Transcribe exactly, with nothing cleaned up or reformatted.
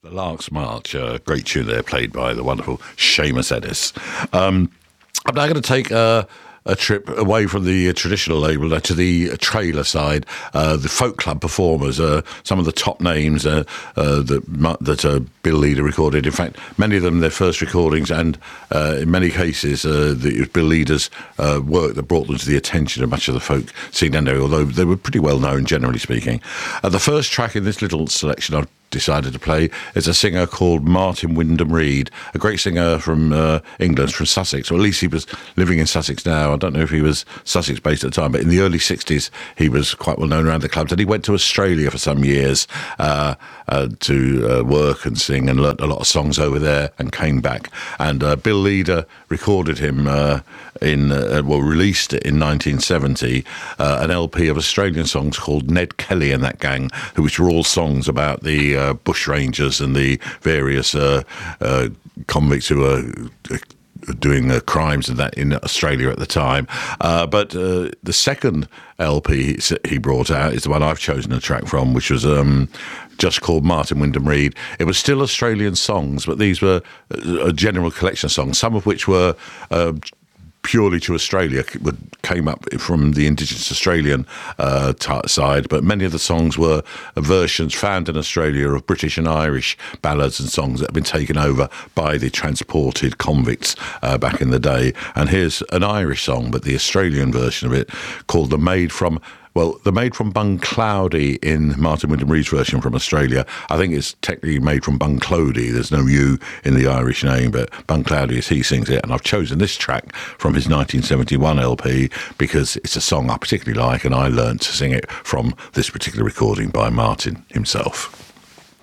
The Lark's March, a great tune there, played by the wonderful Seamus Ennis. Um, I'm now going to take a, a trip away from the traditional label uh, to the trailer side. Uh, the folk club performers, uh, some of the top names uh, uh, that that uh, Bill Leader recorded. In fact, many of them their first recordings, and uh, in many cases, uh, the, it was Bill Leader's uh, work that brought them to the attention of much of the folk scene, although they were pretty well known, generally speaking. Uh, the first track in this little selection I've decided to play is a singer called Martin Wyndham Reed, a great singer from uh, England, from Sussex, or at least he was living in Sussex now. I don't know if he was Sussex based at the time, but in the early sixties he was quite well known around the clubs, and he went to Australia for some years uh, uh, to uh, work and sing, and learnt a lot of songs over there, and came back. And uh, Bill Leader recorded him uh, in uh, well released it in nineteen seventy, uh, an L P of Australian songs called Ned Kelly and That Gang, which were all songs about the uh, bush rangers and the various uh, uh, convicts who were uh, doing uh, crimes and that in Australia at the time. Uh, but uh, the second L P he brought out is the one I've chosen a track from, which was um, just called Martin Wyndham Reed. It was still Australian songs, but these were a general collection of songs, some of which were uh, purely to Australia, came up from the Indigenous Australian uh, t- side, but many of the songs were versions found in Australia of British and Irish ballads and songs that have been taken over by the transported convicts uh, back in the day. And here's an Irish song, but the Australian version of it, called The Maid from... Well, the Maid from Bunclody in Martin Wyndham Reed's version from Australia, I think it's technically made from Bunclody. There's no U in the Irish name, but Bunclody as he sings it. And I've chosen this track from his nineteen seventy-one L P because it's a song I particularly like, and I learned to sing it from this particular recording by Martin himself.